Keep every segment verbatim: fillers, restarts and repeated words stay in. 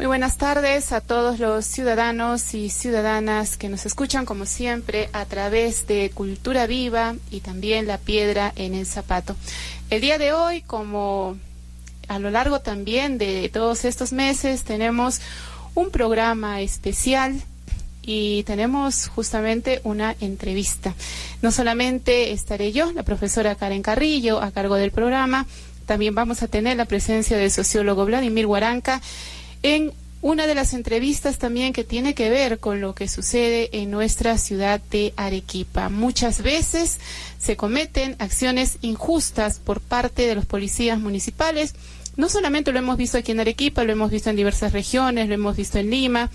buenas tardes a todos los ciudadanos y ciudadanas que nos escuchan como siempre a través de Cultura Viva y también La Piedra en el Zapato. El día de hoy, como a lo largo también de todos estos meses, tenemos un programa especial y tenemos justamente una entrevista. No solamente estaré yo, la profesora Karen Carrillo, a cargo del programa, también vamos a tener la presencia del sociólogo Vladimir Huaranca en una de las entrevistas también que tiene que ver con lo que sucede en nuestra ciudad de Arequipa. Muchas veces se cometen acciones injustas por parte de los policías municipales. No solamente lo hemos visto aquí en Arequipa, lo hemos visto en diversas regiones, lo hemos visto en Lima,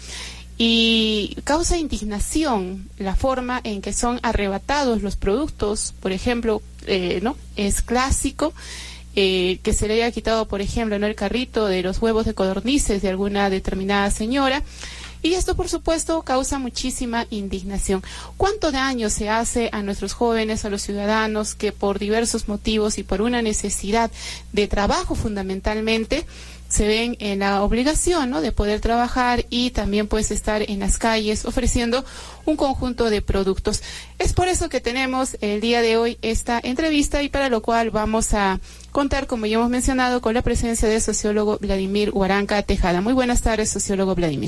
y causa indignación la forma en que son arrebatados los productos. Por ejemplo, eh, no es clásico Eh, que se le haya quitado, por ejemplo, ¿no?, el carrito de los huevos de codornices de alguna determinada señora, y esto, por supuesto, causa muchísima indignación. ¿Cuánto daño se hace a nuestros jóvenes, a los ciudadanos, que por diversos motivos y por una necesidad de trabajo fundamentalmente, se ven en la obligación, ¿no?, de poder trabajar y también pues estar en las calles ofreciendo un conjunto de productos? Es por eso que tenemos el día de hoy esta entrevista, y para lo cual vamos a contar, como ya hemos mencionado, con la presencia del sociólogo Vladimir Huaranca Tejada. Muy buenas tardes, sociólogo Vladimir.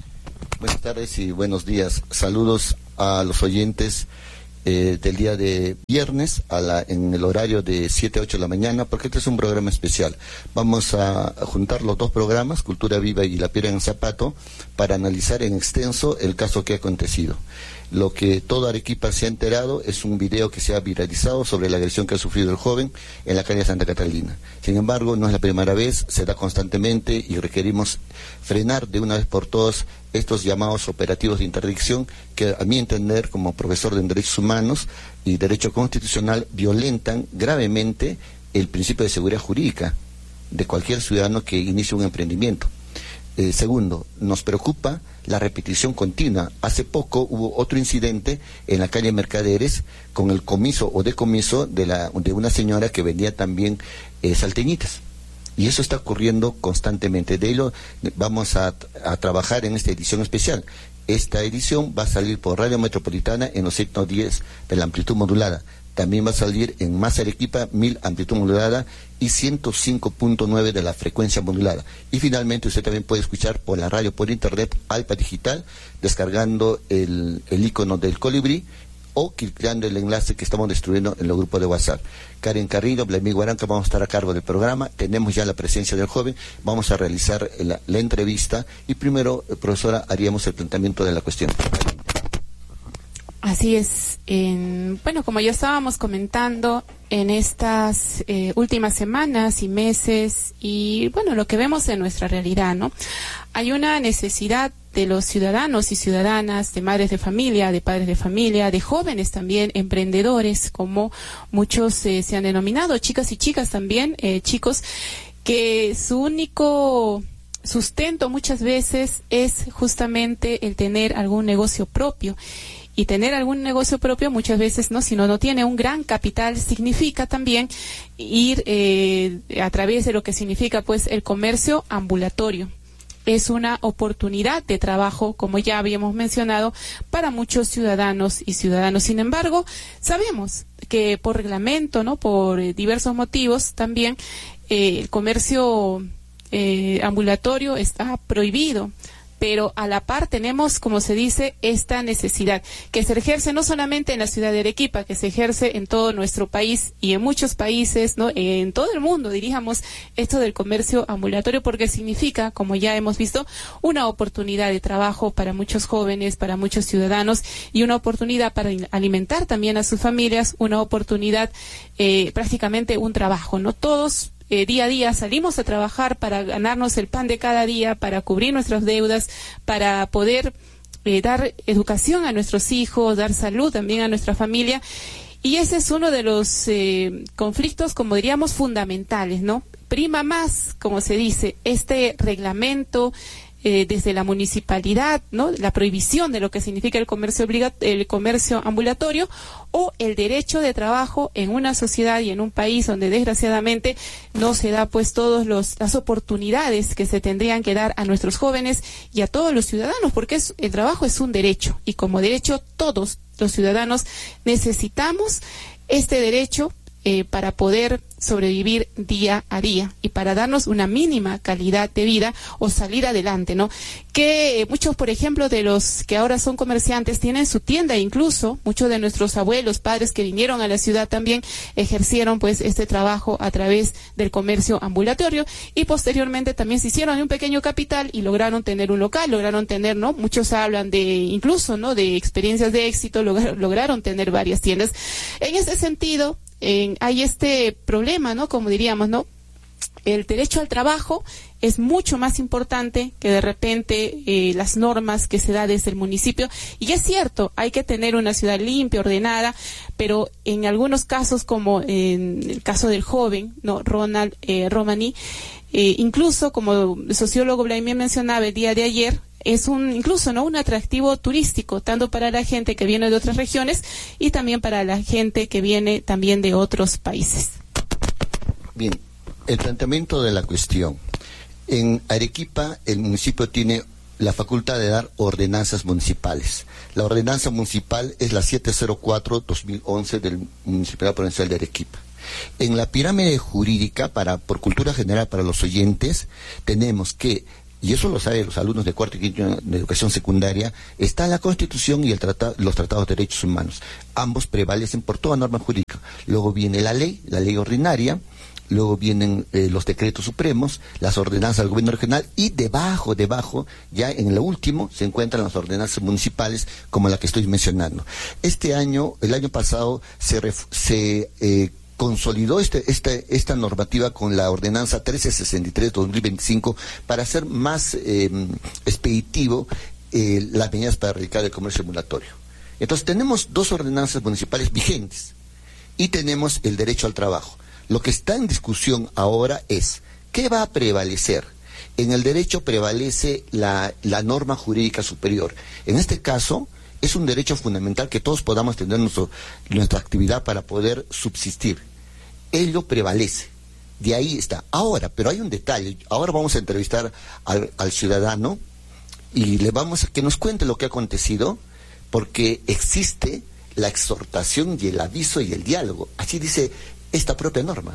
Buenas tardes y buenos días. Saludos a los oyentes eh, del día de viernes a la, en el horario de siete a ocho de la mañana, porque este es un programa especial. Vamos a, a juntar los dos programas, Cultura Viva y La Piedra en el Zapato, para analizar en extenso el caso que ha acontecido. Lo que toda Arequipa se ha enterado es un video que se ha viralizado sobre la agresión que ha sufrido el joven en la calle Santa Catalina. Sin embargo, no es la primera vez, se da constantemente y requerimos frenar de una vez por todas estos llamados operativos de interdicción que, a mi entender, como profesor de Derechos Humanos y Derecho Constitucional, violentan gravemente el principio de seguridad jurídica de cualquier ciudadano que inicie un emprendimiento. Eh, segundo, nos preocupa la repetición continua. Hace poco hubo otro incidente en la calle Mercaderes con el comiso o decomiso de, la, de una señora que vendía también eh, salteñitas. Y eso está ocurriendo constantemente. De ello vamos a, a trabajar en esta edición especial. Esta edición va a salir por Radio Metropolitana en los ciento diez de la amplitud modulada. También va a salir en Más Arequipa, mil amplitud modulada y ciento cinco punto nueve de la frecuencia modulada. Y finalmente usted también puede escuchar por la radio, por internet, iPad digital, descargando el, el icono del colibrí o clicando el enlace que estamos destruyendo en los grupos de WhatsApp. Karen Carrillo, Vladimir Huaranca, vamos a estar a cargo del programa. Tenemos ya la presencia del joven, vamos a realizar la, la entrevista y primero, profesora, haríamos el planteamiento de la cuestión. Así es. En, bueno, como ya estábamos comentando, en estas eh, últimas semanas y meses, y bueno, lo que vemos en nuestra realidad, ¿no? Hay una necesidad de los ciudadanos y ciudadanas, de madres de familia, de padres de familia, de jóvenes también, emprendedores, como muchos eh, se han denominado, chicas y chicas también, eh, chicos, que su único sustento muchas veces es justamente el tener algún negocio propio. Y tener algún negocio propio muchas veces, no, si no, no tiene un gran capital, significa también ir eh, a través de lo que significa pues el comercio ambulatorio. Es una oportunidad de trabajo, como ya habíamos mencionado, para muchos ciudadanos y ciudadanos. Sin embargo, sabemos que por reglamento, ¿no?, por eh, diversos motivos también, eh, el comercio eh, ambulatorio está prohibido. Pero a la par tenemos, como se dice, esta necesidad que se ejerce no solamente en la ciudad de Arequipa, que se ejerce en todo nuestro país y en muchos países, ¿no?, en todo el mundo, diríamos, esto del comercio ambulatorio, porque significa, como ya hemos visto, una oportunidad de trabajo para muchos jóvenes, para muchos ciudadanos, y una oportunidad para alimentar también a sus familias, una oportunidad, eh, prácticamente un trabajo, ¿no? Todos Eh, día a día salimos a trabajar para ganarnos el pan de cada día, para cubrir nuestras deudas, para poder eh, dar educación a nuestros hijos, dar salud también a nuestra familia, y ese es uno de los eh, conflictos, como diríamos, fundamentales, ¿no? Prima más, como se dice, este reglamento eh, desde la municipalidad, ¿no? La prohibición de lo que significa el comercio obliga- el comercio ambulatorio, o el derecho de trabajo en una sociedad y en un país donde desgraciadamente no se da pues todos los las oportunidades que se tendrían que dar a nuestros jóvenes y a todos los ciudadanos, porque es, el trabajo es un derecho, y como derecho todos los ciudadanos necesitamos este derecho eh, para poder sobrevivir día a día y para darnos una mínima calidad de vida o salir adelante, ¿no? Que eh, muchos, por ejemplo, de los que ahora son comerciantes tienen su tienda, incluso muchos de nuestros abuelos, padres que vinieron a la ciudad también ejercieron pues este trabajo a través del comercio ambulatorio, y posteriormente también se hicieron un pequeño capital y lograron tener un local, lograron tener, ¿no? Muchos hablan de, incluso, ¿no? De experiencias de éxito, logr- lograron tener varias tiendas. En ese sentido, eh, hay este problema, ¿no? Como diríamos, ¿no? El derecho al trabajo es mucho más importante que de repente eh, las normas que se da desde el municipio. Y es cierto, hay que tener una ciudad limpia, ordenada, pero en algunos casos, como en el caso del joven, ¿no? Ronald eh, Romani, eh, incluso como el sociólogo Vladimir mencionaba el día de ayer, es un incluso no un atractivo turístico, tanto para la gente que viene de otras regiones y también para la gente que viene también de otros países. Bien, el planteamiento de la cuestión. En Arequipa, el municipio tiene la facultad de dar ordenanzas municipales. La ordenanza municipal es la setecientos cuatro guion dos mil once del Municipalidad Provincial de Arequipa. En la pirámide jurídica, para por cultura general para los oyentes, tenemos que, y eso lo saben los alumnos de cuarto y quinto de educación secundaria, está la Constitución y el tratado, los tratados de derechos humanos. Ambos prevalecen por toda norma jurídica. Luego viene la ley, la ley ordinaria, luego vienen eh, los decretos supremos, las ordenanzas del gobierno regional, y debajo, debajo, ya en lo último, se encuentran las ordenanzas municipales, como la que estoy mencionando. Este año, el año pasado, se, ref, se eh, consolidó este, este, esta normativa con la ordenanza trece sesenta y tres dos mil veinticinco para hacer más eh, expeditivo eh, las medidas para erradicar el comercio ambulatorio. Entonces tenemos dos ordenanzas municipales vigentes y tenemos el derecho al trabajo. Lo que está en discusión ahora es, ¿qué va a prevalecer? En el derecho prevalece la, la norma jurídica superior. En este caso, es un derecho fundamental que todos podamos tener nuestro, nuestra actividad para poder subsistir. Ello prevalece. De ahí está. Ahora, pero hay un detalle. Ahora vamos a entrevistar al, al ciudadano y le vamos a que nos cuente lo que ha acontecido, porque existe la exhortación y el aviso y el diálogo. Así dice esta propia norma.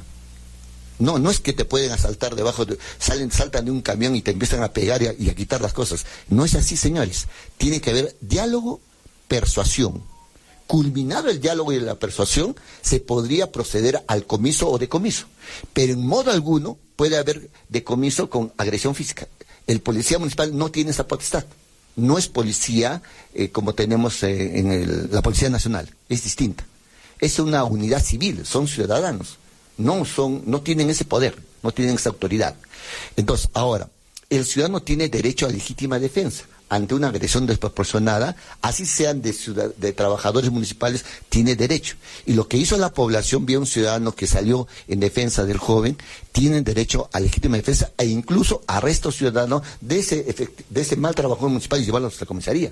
No, no es que te pueden asaltar debajo, de, salen, saltan de un camión y te empiezan a pegar y a, y a quitar las cosas. No es así, señores. Tiene que haber diálogo, persuasión. Culminado el diálogo y la persuasión, se podría proceder al comiso o decomiso. Pero en modo alguno puede haber decomiso con agresión física. El policía municipal no tiene esa potestad. No es policía eh, como tenemos eh, en el, la Policía Nacional. Es distinta. Es una unidad civil, son ciudadanos, no son, no tienen ese poder, no tienen esa autoridad. Entonces, ahora, el ciudadano tiene derecho a legítima defensa ante una agresión desproporcionada, así sean de, ciudad, de trabajadores municipales, tiene derecho. Y lo que hizo la población, vio un ciudadano que salió en defensa del joven, tienen derecho a legítima defensa e incluso arresto ciudadano de ese, de ese mal trabajador municipal y llevarlo a la comisaría.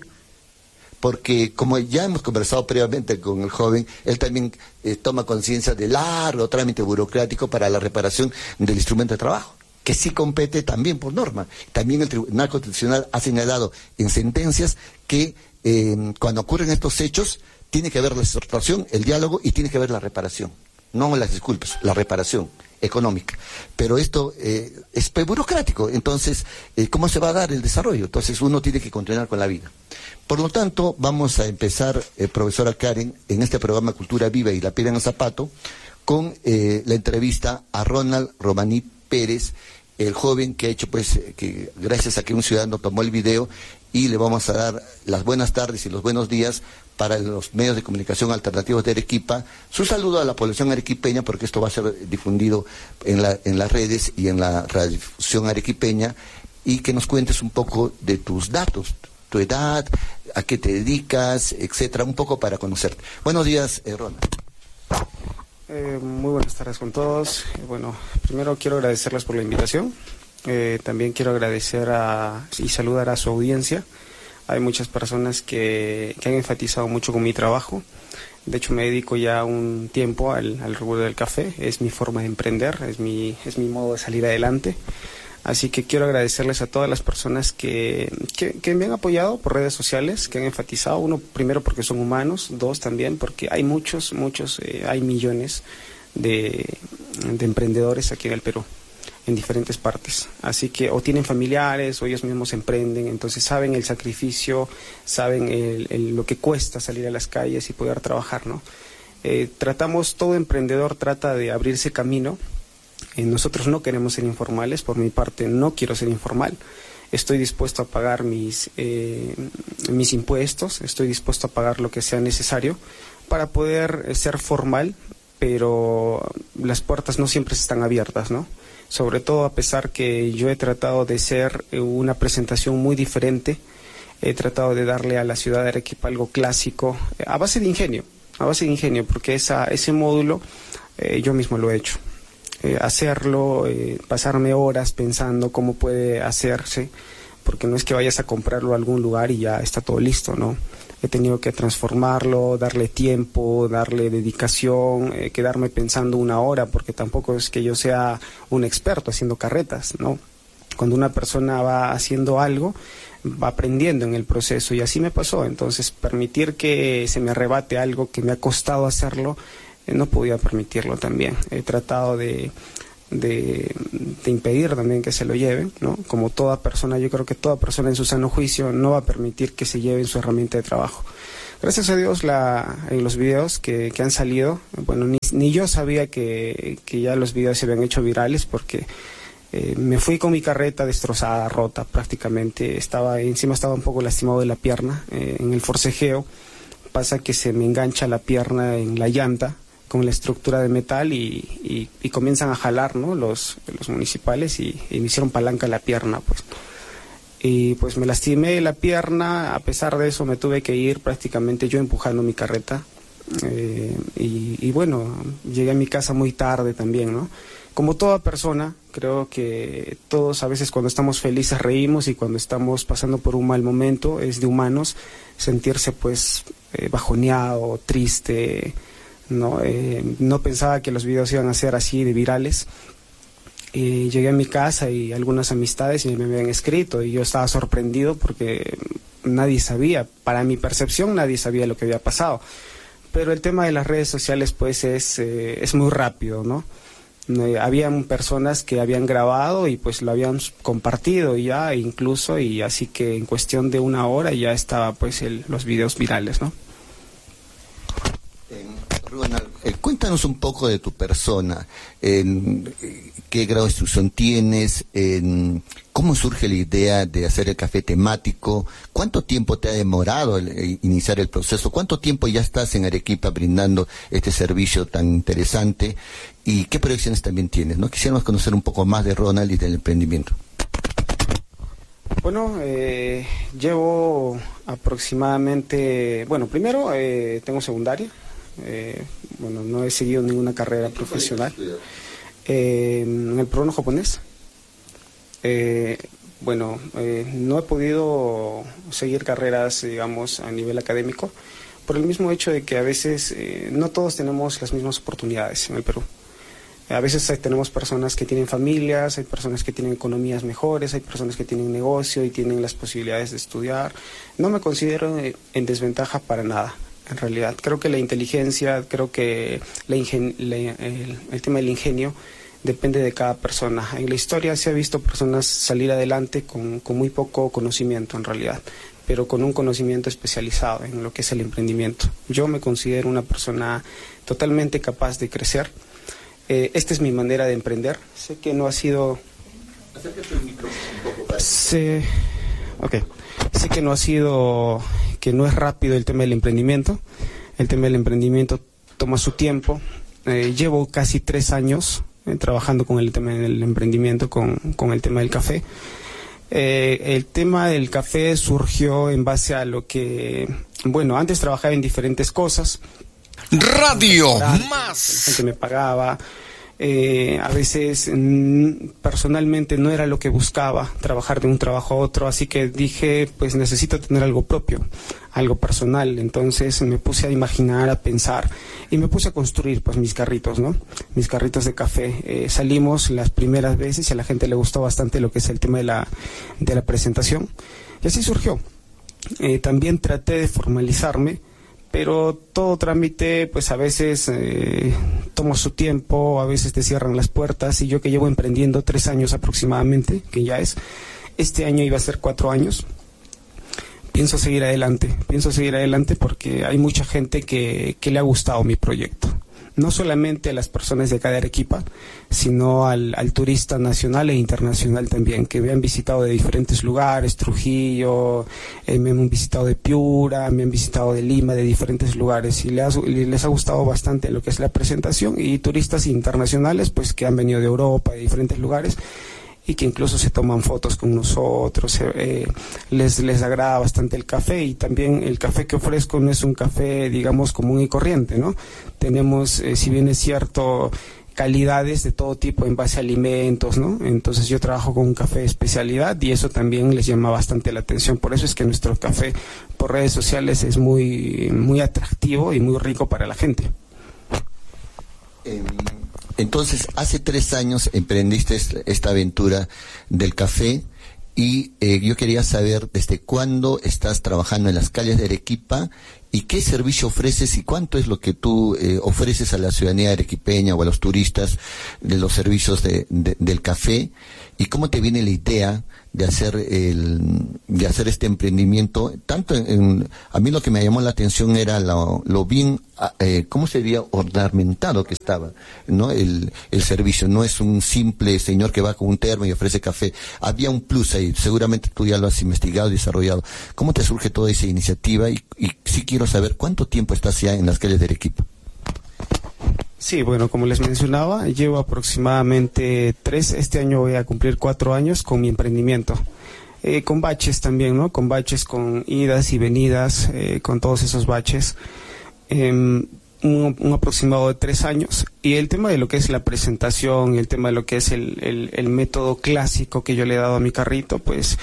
Porque como ya hemos conversado previamente con el joven, él también eh, toma conciencia del largo trámite burocrático para la reparación del instrumento de trabajo, que sí compete también por norma. También el Tribunal Constitucional ha señalado en sentencias que eh, cuando ocurren estos hechos, tiene que haber la exhortación, el diálogo y tiene que haber la reparación. No las disculpas, la reparación económica. Pero esto eh, es burocrático, entonces, eh, ¿cómo se va a dar el desarrollo? Entonces uno tiene que continuar con la vida. Por lo tanto, vamos a empezar, eh, profesora Karen, en este programa Cultura Viva y la Piedra en el Zapato, con eh, la entrevista a Ronald Romani Pérez, el joven que ha hecho, pues, eh, que gracias a que un ciudadano tomó el video, y le vamos a dar las buenas tardes y los buenos días para los medios de comunicación alternativos de Arequipa. Su saludo a la población arequipeña, porque esto va a ser difundido en, la, en las redes y en la radiodifusión arequipeña, y que nos cuentes un poco de tus datos, tu edad, a qué te dedicas, etcétera, un poco para conocerte. Buenos días, eh, Ronald. Eh, muy buenas tardes con todos. Eh, bueno, primero quiero agradecerles por la invitación. Eh, también quiero agradecer a, y saludar a su audiencia. Hay muchas personas que, que han enfatizado mucho con mi trabajo. De hecho, me dedico ya un tiempo al, al rubro del café. Es mi forma de emprender, es mi, es mi modo de salir adelante. Así que quiero agradecerles a todas las personas que, que, que me han apoyado por redes sociales, que han enfatizado. Uno, primero porque son humanos. Dos, también porque hay muchos, muchos, eh, hay millones de, de emprendedores aquí en el Perú, en diferentes partes. Así que o tienen familiares o ellos mismos emprenden, entonces saben el sacrificio, saben el, el, lo que cuesta salir a las calles y poder trabajar, ¿no? Eh, tratamos, todo emprendedor trata de abrirse camino. Eh, nosotros no queremos ser informales, por mi parte no quiero ser informal. Estoy dispuesto a pagar mis, eh, mis impuestos, estoy dispuesto a pagar lo que sea necesario para poder eh, ser formal, pero las puertas no siempre están abiertas, ¿no? Sobre todo a pesar que yo he tratado de ser una presentación muy diferente, he tratado de darle a la ciudad de Arequipa algo clásico, a base de ingenio, a base de ingenio, porque esa, ese módulo eh, yo mismo lo he hecho. Eh, hacerlo, eh, pasarme horas pensando cómo puede hacerse, porque no es que vayas a comprarlo a algún lugar y ya está todo listo, ¿no? He tenido que transformarlo, darle tiempo, darle dedicación, eh, quedarme pensando una hora, porque tampoco es que yo sea un experto haciendo carretas, ¿no? Cuando una persona va haciendo algo, va aprendiendo en el proceso, y así me pasó. Entonces, permitir que se me arrebate algo que me ha costado hacerlo, eh, no podía permitirlo también. He tratado de... De, de impedir también que se lo lleven, ¿no? Como toda persona, yo creo que toda persona en su sano juicio no va a permitir que se lleven su herramienta de trabajo. Gracias a Dios, la, en los videos que, que han salido, bueno, ni, ni yo sabía que, que ya los videos se habían hecho virales, porque eh, me fui con mi carreta destrozada, rota prácticamente, estaba encima estaba un poco lastimado de la pierna, eh, en el forcejeo pasa que se me engancha la pierna en la llanta con la estructura de metal y, y, y comienzan a jalar, ¿no? los, los municipales y, y me hicieron palanca la pierna, pues. Y pues me lastimé la pierna, a pesar de eso me tuve que ir prácticamente yo empujando mi carreta, eh, y, y bueno, llegué a mi casa muy tarde también, ¿no? Como toda persona, creo que todos a veces cuando estamos felices reímos, y cuando estamos pasando por un mal momento es de humanos sentirse pues eh, bajoneado, triste, No, eh, no pensaba que los videos iban a ser así de virales. Y llegué a mi casa y algunas amistades y me habían escrito, y yo estaba sorprendido porque nadie sabía, para mi percepción nadie sabía lo que había pasado. Pero el tema de las redes sociales pues es, eh, es muy rápido, ¿no? Eh, habían personas que habían grabado y pues lo habían compartido ya incluso, y así que en cuestión de una hora ya estaba pues el, los videos virales, ¿no? Ronald, eh, cuéntanos un poco de tu persona, en qué grado de instrucción tienes, en cómo surge la idea de hacer el café temático, cuánto tiempo te ha demorado el, el iniciar el proceso, cuánto tiempo ya estás en Arequipa brindando este servicio tan interesante, y qué proyecciones también tienes, ¿no? Quisiéramos conocer un poco más de Ronald y del emprendimiento. Bueno, eh, llevo aproximadamente, bueno, primero eh, tengo secundaria. Eh, bueno, no he seguido ninguna carrera profesional eh, en el peruano japonés. Eh, bueno, eh, no he podido seguir carreras, digamos, a nivel académico, por el mismo hecho de que a veces eh, no todos tenemos las mismas oportunidades en el Perú. A veces hay, tenemos personas que tienen familias, hay personas que tienen economías mejores, hay personas que tienen negocio y tienen las posibilidades de estudiar. No me considero en desventaja para nada. En realidad, creo que la inteligencia, creo que la ingen la, el, el tema del ingenio depende de cada persona. En la historia se ha visto personas salir adelante con, con muy poco conocimiento en realidad, pero con un conocimiento especializado en lo que es el emprendimiento. Yo me considero una persona totalmente capaz de crecer. Eh, esta es mi manera de emprender. Sé que no ha sido... Acércate el micrófono un poco para... Sé... Ok. Sé que no ha sido... que no es rápido el tema del emprendimiento. El tema del emprendimiento toma su tiempo. Eh, llevo casi tres años eh, trabajando con el tema del emprendimiento, con, con el tema del café. Eh, el tema del café surgió en base a lo que, bueno, antes trabajaba en diferentes cosas. Radio Más. La gente me pagaba, Eh, a veces mm, personalmente no era lo que buscaba, trabajar de un trabajo a otro, así que dije, pues necesito tener algo propio, algo personal. Entonces me puse a imaginar, a pensar y me puse a construir pues mis carritos, ¿no? Mis carritos de café. Eh, salimos las primeras veces y a la gente le gustó bastante lo que es el tema de la, de la presentación, y así surgió. Eh, también traté de formalizarme, pero todo trámite pues a veces eh, toma su tiempo, a veces te cierran las puertas, y yo que llevo emprendiendo tres años aproximadamente, que ya es, este año iba a ser cuatro años, pienso seguir adelante, pienso seguir adelante porque hay mucha gente que, que le ha gustado mi proyecto. No solamente a las personas de acá de Arequipa, sino al, al turista nacional e internacional también, que me han visitado de diferentes lugares, Trujillo, eh, me han visitado de Piura, me han visitado de Lima, de diferentes lugares, y les ha, les ha gustado bastante lo que es la presentación, y turistas internacionales pues que han venido de Europa, de diferentes lugares, y que incluso se toman fotos con nosotros, eh, les, les agrada bastante el café, y también el café que ofrezco no es un café, digamos, común y corriente, ¿no? Tenemos, eh, si bien es cierto, calidades de todo tipo en base a alimentos, ¿no? Entonces yo trabajo con un café de especialidad y eso también les llama bastante la atención. Por eso es que nuestro café por redes sociales es muy, muy atractivo y muy rico para la gente. Eh... Entonces, hace tres años emprendiste esta aventura del café y eh, yo quería saber desde cuándo estás trabajando en las calles de Arequipa y qué servicio ofreces y cuánto es lo que tú eh, ofreces a la ciudadanía arequipeña o a los turistas de los servicios de, de, del café, y cómo te viene la idea de hacer el de hacer este emprendimiento. Tanto en, en a mí lo que me llamó la atención era lo, lo bien eh, cómo sería ornamentado que estaba, no el el servicio. No es un simple señor que va con un termo y ofrece café. Había un plus ahí. Seguramente tú ya lo has investigado y desarrollado. ¿Cómo te surge toda esa iniciativa? Y, y sí quiero saber cuánto tiempo estás ya en las calles de Arequipa. Sí, bueno, como les mencionaba, llevo aproximadamente tres, este año voy a cumplir cuatro años con mi emprendimiento. Eh, con baches también, ¿no? Con baches, con idas y venidas, eh, con todos esos baches. Eh, un, un aproximado de tres años. Y el tema de lo que es la presentación, el tema de lo que es el, el, el método clásico que yo le he dado a mi carrito, pues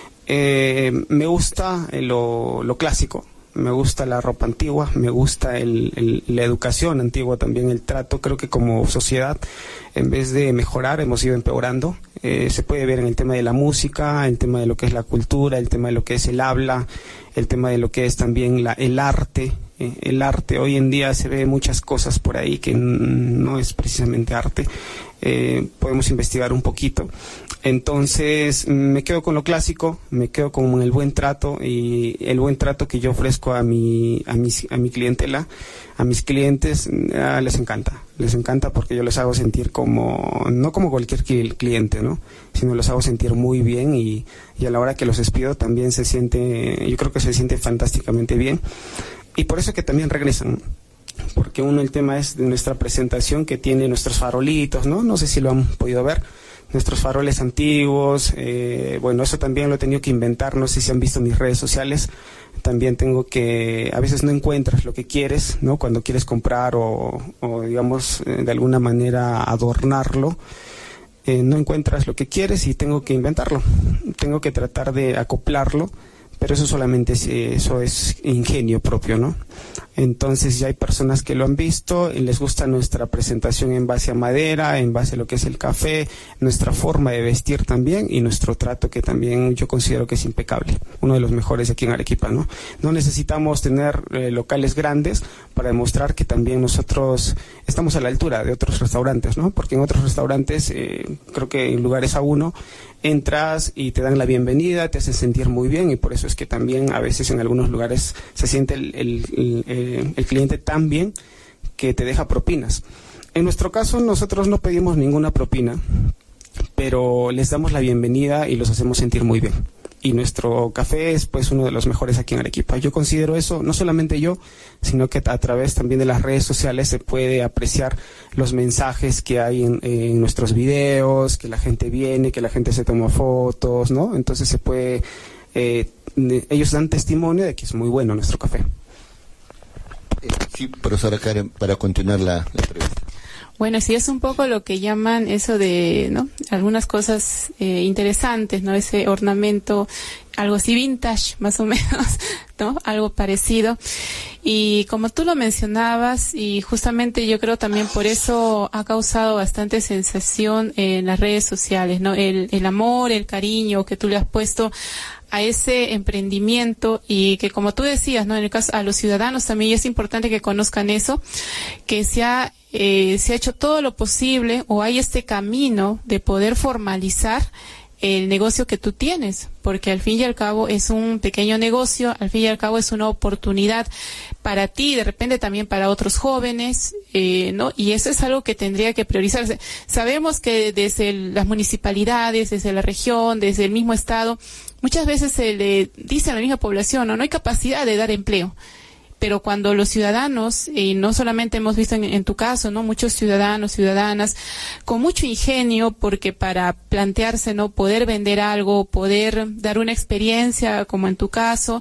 eh, me gusta lo, lo clásico. Me gusta la ropa antigua, me gusta el, el, la educación antigua también, el trato. Creo que como sociedad, en vez de mejorar, hemos ido empeorando. Eh, se puede ver en el tema de la música, el tema de lo que es la cultura, el tema de lo que es el habla, el tema de lo que es también la, el arte. Eh, el arte, hoy en día se ve muchas cosas por ahí que no es precisamente arte. Eh, podemos investigar un poquito. Entonces me quedo con lo clásico, me quedo con el buen trato, y el buen trato que yo ofrezco a mi a mi, a mi clientela, a mis clientes, eh, les encanta, les encanta porque yo les hago sentir como, no como cualquier cliente, ¿no? Sino los hago sentir muy bien, y, y a la hora que los despido también se siente, yo creo que se siente fantásticamente bien, y por eso que también regresan. Porque uno, el tema es de nuestra presentación, que tiene nuestros farolitos, ¿no? No sé si lo han podido ver, nuestros faroles antiguos, eh, bueno, eso también lo he tenido que inventar, no sé si han visto mis redes sociales, también tengo que, a veces no encuentras lo que quieres, ¿no? Cuando quieres comprar o, o digamos, eh, de alguna manera adornarlo, eh, no encuentras lo que quieres y tengo que inventarlo, tengo que tratar de acoplarlo, pero eso solamente es, eso es ingenio propio, ¿no? Entonces ya hay personas que lo han visto y les gusta nuestra presentación en base a madera, en base a lo que es el café, nuestra forma de vestir también, y nuestro trato, que también yo considero que es impecable, uno de los mejores aquí en Arequipa, ¿no? No necesitamos tener eh, locales grandes para demostrar que también nosotros estamos a la altura de otros restaurantes, ¿no? Porque en otros restaurantes, eh, creo que en lugares a uno, entras y te dan la bienvenida, te hacen sentir muy bien, y por eso es que también a veces en algunos lugares se siente el, el, el, el el cliente tan bien que te deja propinas. En nuestro caso nosotros no pedimos ninguna propina, pero les damos la bienvenida y los hacemos sentir muy bien. Y nuestro café es pues uno de los mejores aquí en Arequipa. Yo considero eso, no solamente yo, sino que a través también de las redes sociales se puede apreciar los mensajes que hay en, en nuestros videos, que la gente viene, que la gente se toma fotos, ¿no? Entonces se puede, eh, ellos dan testimonio de que es muy bueno nuestro café. Sí, profesora Karen, para continuar la, la entrevista. Bueno, sí, es un poco lo que llaman eso de, ¿no? Algunas cosas eh, interesantes, ¿no? Ese ornamento, algo así vintage, más o menos, ¿no? Algo parecido. Y como tú lo mencionabas, y justamente yo creo también por eso ha causado bastante sensación en las redes sociales, ¿no? El, el amor, el cariño que tú le has puesto a ese emprendimiento, y que, como tú decías, ¿no? En el caso a los ciudadanos también es importante que conozcan eso, que se ha eh, se ha hecho todo lo posible, o hay este camino de poder formalizar el negocio que tú tienes, porque al fin y al cabo es un pequeño negocio, al fin y al cabo es una oportunidad para ti, de repente también para otros jóvenes, eh, ¿no? Y eso es algo que tendría que priorizarse. Sabemos que desde el, las municipalidades, desde la región, desde el mismo estado, muchas veces se le dice a la misma población, no, no hay capacidad de dar empleo. Pero cuando los ciudadanos, y no solamente hemos visto en, en tu caso, ¿no? Muchos ciudadanos, ciudadanas, con mucho ingenio, porque para plantearse, ¿no? Poder vender algo, poder dar una experiencia, como en tu caso,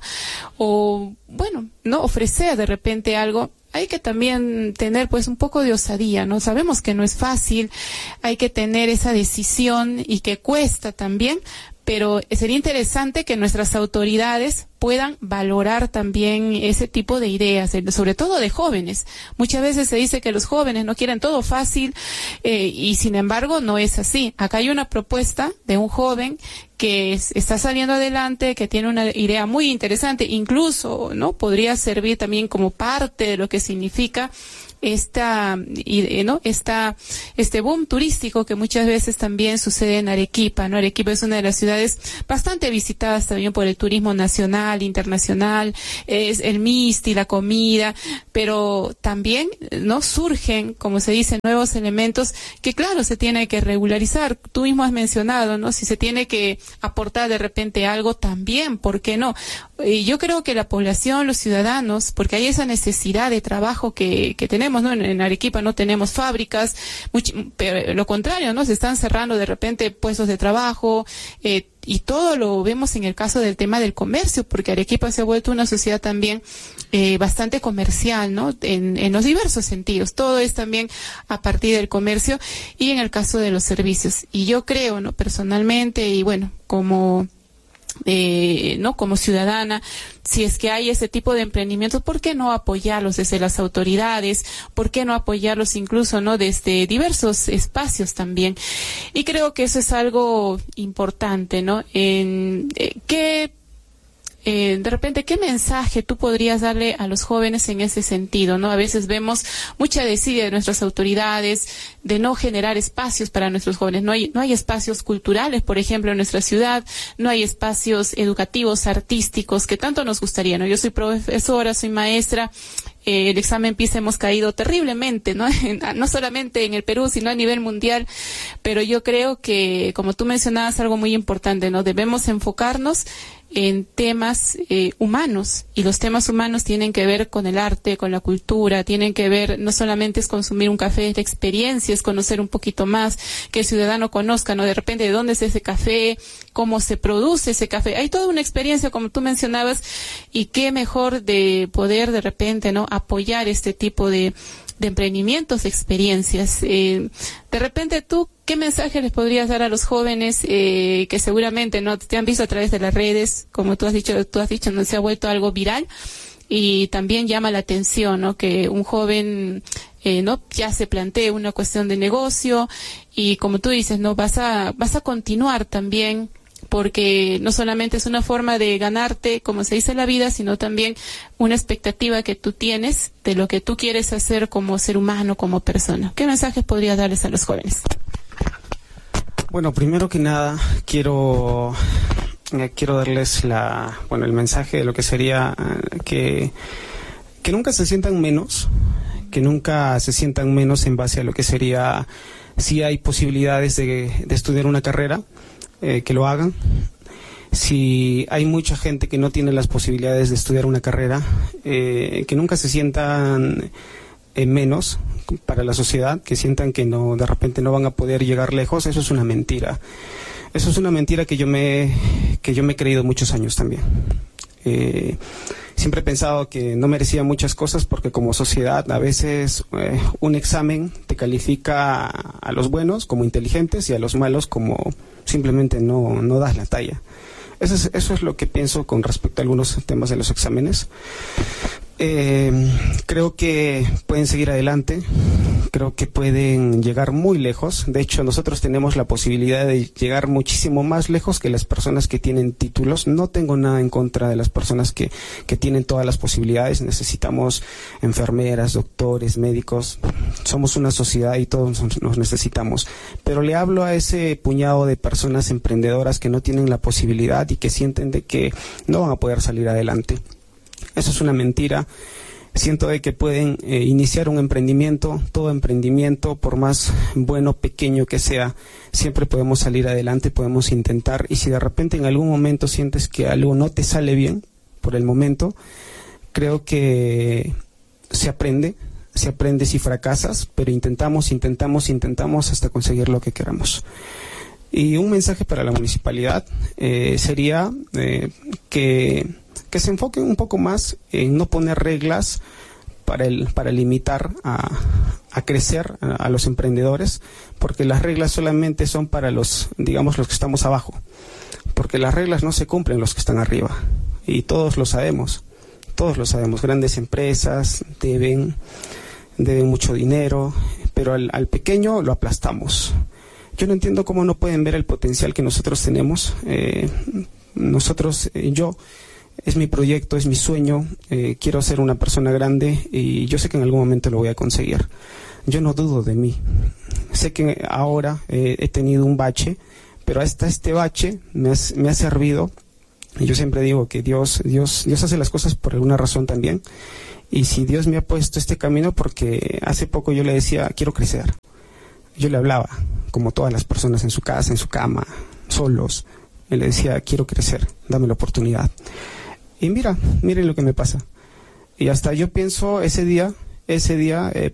o, bueno, ¿no? Ofrecer de repente algo, hay que también tener pues un poco de osadía, ¿no? Sabemos que no es fácil, hay que tener esa decisión y que cuesta también, pero sería interesante que nuestras autoridades puedan valorar también ese tipo de ideas, sobre todo de jóvenes. Muchas veces se dice que los jóvenes no quieren todo fácil, eh, y sin embargo no es así. Acá hay una propuesta de un joven que es, está saliendo adelante, que tiene una idea muy interesante, incluso, ¿no? Podría servir también como parte de lo que significa esta, ¿no? Esta, este boom turístico que muchas veces también sucede en Arequipa, ¿no? Arequipa es una de las ciudades bastante visitadas también por el turismo nacional, internacional, es el misti, la comida, pero también, ¿no? Surgen, como se dice, nuevos elementos que, claro, se tiene que regularizar. Tú mismo has mencionado, ¿no? Si se tiene que aportar de repente algo también, ¿por qué no? Y yo creo que la población, los ciudadanos, porque hay esa necesidad de trabajo que, que tenemos, ¿no? En, en Arequipa no tenemos fábricas, mucho, pero lo contrario, ¿no? Se están cerrando de repente puestos de trabajo, eh, y todo lo vemos en el caso del tema del comercio, porque Arequipa se ha vuelto una sociedad también eh, bastante comercial, ¿no? En, en los diversos sentidos. Todo es también a partir del comercio y en el caso de los servicios. Y yo creo, ¿no? Personalmente, y bueno, como Eh, no como ciudadana, si es que hay ese tipo de emprendimientos, ¿por qué no apoyarlos desde las autoridades? ¿Por qué no apoyarlos incluso, no, desde diversos espacios también? Y creo que eso es algo importante, ¿no? En eh, ¿qué Eh, de repente, ¿qué mensaje tú podrías darle a los jóvenes en ese sentido, no? A veces vemos mucha desidia de nuestras autoridades de no generar espacios para nuestros jóvenes. No hay, no hay espacios culturales, por ejemplo, en nuestra ciudad, no hay espacios educativos, artísticos, que tanto nos gustaría, ¿no? Yo soy profesora, soy maestra, eh, el examen PISA hemos caído terriblemente, ¿no? No solamente en el Perú, sino a nivel mundial, pero yo creo que, como tú mencionabas, algo muy importante, ¿no? Debemos enfocarnos en temas eh, humanos, y los temas humanos tienen que ver con el arte, con la cultura, tienen que ver, no solamente es consumir un café, es la experiencia, es conocer un poquito más, que el ciudadano conozca, ¿no? De repente, de dónde es ese café, cómo se produce ese café. Hay toda una experiencia, como tú mencionabas, y qué mejor de poder de repente, ¿no? Apoyar este tipo de de emprendimientos, de experiencias. Eh, de repente, tú, ¿qué mensaje les podrías dar a los jóvenes eh, que seguramente no te han visto a través de las redes, como tú has dicho, tú has dicho, no se ha vuelto algo viral, y también llama la atención, ¿no? Que un joven eh, no ya se plantee una cuestión de negocio, y como tú dices, no vas a vas a continuar también, porque no solamente es una forma de ganarte, como se dice en la vida, sino también una expectativa que tú tienes de lo que tú quieres hacer como ser humano, como persona. ¿Qué mensajes podrías darles a los jóvenes? Bueno, primero que nada, quiero eh, quiero darles la bueno el mensaje de lo que sería eh, que que nunca se sientan menos, que nunca se sientan menos en base a lo que sería, si hay posibilidades de, de estudiar una carrera, Eh, que lo hagan. Si hay mucha gente que no tiene las posibilidades de estudiar una carrera, eh, que nunca se sientan eh, menos para la sociedad, que sientan que no, de repente no van a poder llegar lejos. Eso es una mentira. Eso es una mentira que yo me, que yo me he creído muchos años también. Eh, siempre he pensado que no merecía muchas cosas porque como sociedad a veces eh, un examen te califica a los buenos como inteligentes y a los malos como simplemente no, no das la talla. Eso es, eso es lo que pienso con respecto a algunos temas de los exámenes. Eh, creo que pueden seguir adelante, creo que pueden llegar muy lejos. De hecho, nosotros tenemos la posibilidad de llegar muchísimo más lejos que las personas que tienen títulos. No tengo nada en contra de las personas que, que tienen todas las posibilidades. Necesitamos enfermeras, doctores, médicos. Somos una sociedad y todos nos necesitamos. Pero le hablo a ese puñado de personas emprendedoras que no tienen la posibilidad y que sienten de que no van a poder salir adelante. Eso es una mentira. Siento de que pueden eh, iniciar un emprendimiento. Todo emprendimiento, por más bueno o pequeño que sea, siempre podemos salir adelante, podemos intentar. Y si de repente en algún momento sientes que algo no te sale bien, por el momento, creo que se aprende, se aprende si fracasas, pero intentamos, intentamos, intentamos hasta conseguir lo que queramos. Y un mensaje para la municipalidad eh, sería eh, que... que se enfoquen un poco más en no poner reglas para el para limitar a, a crecer a, a los emprendedores, porque las reglas solamente son para los, digamos, los que estamos abajo, porque las reglas no se cumplen los que están arriba, y todos lo sabemos, todos lo sabemos. Grandes empresas deben, deben mucho dinero, pero al, al pequeño lo aplastamos. Yo no entiendo cómo no pueden ver el potencial que nosotros tenemos. Eh, nosotros, eh, yo... Es mi proyecto, es mi sueño, eh, quiero ser una persona grande y yo sé que en algún momento lo voy a conseguir. Yo no dudo de mí. Sé que ahora eh, he tenido un bache, pero hasta este bache me, has, me ha servido. Y yo siempre digo que Dios, Dios, Dios hace las cosas por alguna razón también. Y si Dios me ha puesto este camino, porque hace poco yo le decía, quiero crecer. Yo le hablaba, como todas las personas en su casa, en su cama, solos. Y le decía, quiero crecer, dame la oportunidad. Y mira, miren lo que me pasa. Y hasta yo pienso ese día, ese día eh,